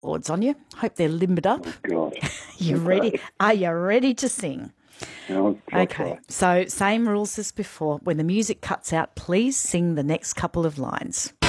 chords on you. Hope they're limbered up. Oh, God. You ready? Are you ready to sing? I'll Okay, try. so same rules as before. When the music cuts out, please sing the next couple of lines.